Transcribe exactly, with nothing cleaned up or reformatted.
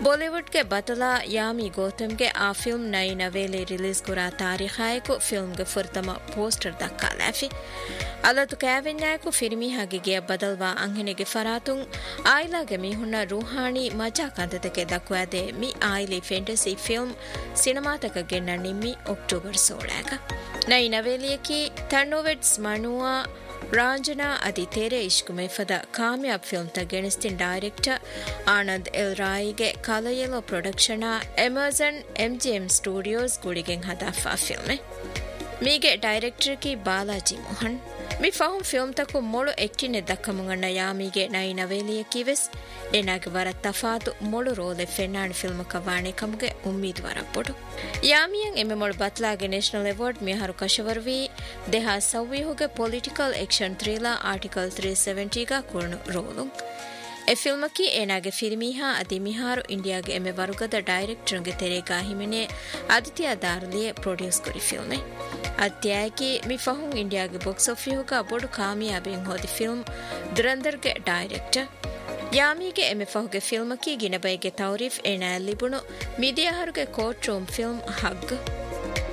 Bollywood ಗೆ ಬತಲಾ ಯಾಮಿ ಗೌತಮ್ ಗೆ ಆ ಫಿಲ್ಮ್ ನೈ ನವೇಲೆ ರಿಲೀಸ್ ಕುರಾ ತಾರೀಖಾಯಕು ಫಿಲ್ಮ್ ಗೆ ಫುರ್ತಮ ಪೋಸ್ಟರ್ ದಕ್ಕಾ ಲಾಫಿ ಅಲತು ಕ್ಯಾವೆನ್ಯಾಕು ಫಿರ್ಮಿಹಾಗೆ ಗೆ ಬದಲ್ವಾ ಅಂಹೆನೆಗೆ ಫರಾತುಂ ಆಯಿಲಾಗೆ ಮಿಹುನ್ನ ರೂಹಾನಿ ಮಜಾ ಕಂದತಕ್ಕೆ ದಕ್ವಾದೆ ಮಿ ಆಯಿಲಿ ಫೆಂಟಸಿ ಫಿಲ್ಮ್ ಸಿನಿಮಾತಕ ಗೆನ್ನ ನಿಮ್ಮಿ ಅಕ್ಟೋಬರ್ ಸೋಳಾಗ ನೈ ನವೇಲಿಯಕಿ ತಣ್ಣುವೆಟ್ಸ್ ಮನುವಾ ರಾಂಜನಾ ಅದಿ ತೆರೆ ಇಶ್ಕು ಮೆಫದ ಕಾಮಯಾಬ್ ಫಿಲ್ಮ್ ತ ಗೆಣಿಸ್ತಿನ್ director Anand L ರಾಯಿಗೆ ಕಲಯೆಲೋ production Emerson MGM studios ಗುಳಿಗೆಂ ಹದಾಫಾ ಫಿಲ್ಮೆ ಮೀಗೆ director ಕಿ ಬಾಲಾಜಿ ಮೋಹನ್ ಮಿ ಫಹಂ ಫಿಲ್ಮ್ ತಕು ಮೊಳು ಎಕ್ಟಿನೆ ದಕ್ಕಮುಂಗಣ್ಣ ಯಾಮಿಗೆ ನೈ ನವೇಲಿಯ ಕಿವೆಸ್ ಎನಾಗೆ ವರ ತಫಾತು ಮೊಳು ರೋಲೆ ಫೆನ್ನಾಣಿ ಫಿಲ್ಮ್ ಕವಾಣೆ ಕಮುಗೆ ಉಮ್ಮೀದ್ವಾರ ಪೊಡು ಯಾಮಿಯಂ ಎಮ್ಮೆ ಮೊಳು ಬತ್ಲಾಗೆ national award ಮಿಹಾರು ಕಶವರ್ವಿ ದೇಹಾ ಸವ್ವಿಹುಗೆ political action thriller article three ಸೆವೆಂಟಿಗ ಕುರ್ಣು roll A ಫಿಲ್ಮಕಿ ಏನಾಗೆ ಫಿರ್ಮಿಹಾ ಅದಿ ಮಿಹಾರು ಇಂಡಿಯಾಗೆ ಎಮ್ಮೆ ವರುಗದ ಡೈರೆಕ್ಟರ್ಗೆ ತೆರೆಗಾ ಹಿಮೆನೆ ಆದಿತ್ಯ ದಾರ್ಲಿಯೆ ಪ್ರೊಡ್ಯೂಸ್ ಕುರಿ ಫಿಲ್ಮೆ ಅತ್ಯಾಕಿ ಮಿ ಫಹುಂ ಇಂಡಿಯಾಗೆ ಬಾಕ್ಸ್ ಆಫೀಹುಗ ಬೊಡು ಕಾಮಿಯಾಬಿಂ ಹೋದಿ ಫಿಲ್ಮ್ ದುರಂದರ್ಗೆ ಡೈರೆಕ್ಟರ್ ಯಾಮಿಗೆ ಎಮ್ಮೆ ಫಹುಗೆ ಫಿಲ್ಮಕಿ ಗಿನಬೈಗೆ ತೌರೀಫ್ ಏನಾಯ ಲಿಬುಣು ಮಿದಿಯಾಹರುಗೆ ಕೋರ್ಟ್ ರೂಮ್ ಫಿಲ್ಮ್ ಹಗ್